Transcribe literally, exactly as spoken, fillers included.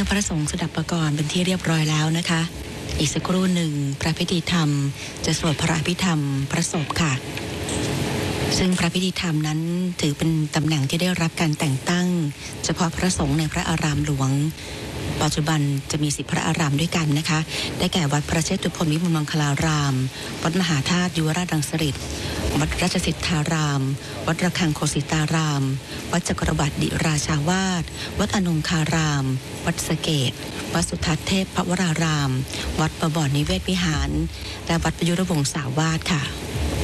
พระสงฆ์สดับประกรณ์เป็นที่เรียบร้อยแล้วนะคะอีกสักครู่หนึ่งพระพิธีธรรมจะสวดพระอภิธรรมพระศพค่ะซึ่งพระพิธีธรรมนั้นถือเป็นตำแหน่งที่ได้รับการแต่งตั้งเฉพาะพระสงฆ์ในพระอารามหลวงปัจจุบันจะมีสิบพระอารามด้วยกันนะคะได้แก่วัดพระเชตุพนวิมลมังคลารามวัดมหาธาตุยุวราชรังสฤษฎ์วัดราชสิทธารามวัดระฆังโคสิตารามวัดจักรวรรดิราชาวาสวัดอนงคารามวัดสะเกษวัดสุทัศน์เทพพระวรารามวัดประบอนนิเวศวิหารและวัดประยุรวงศาวาสค่ะ